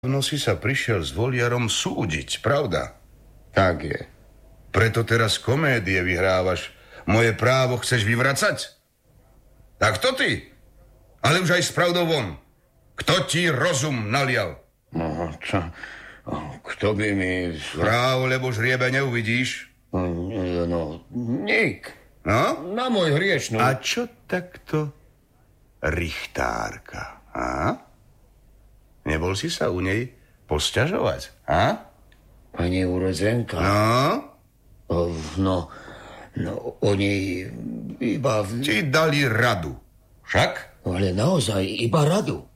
No si sa prišiel s Voliarom súdiť, pravda? Tak je. Preto teraz komédie vyhrávaš. Moje právo chceš vyvracať? Tak to ty. Ale už aj s pravdou von. Kto ti rozum nalial? No, čo? Kto by mi... Vráv, lebo žriebe neuvidíš. No, nik. No? Na môj hriešnu. A čo takto richtárka, a? Nebol si sa u nej posťažovať, a? Pani urodzenka. No? No, o nej iba... Ti dali radu, však? Ale naozaj iba radu.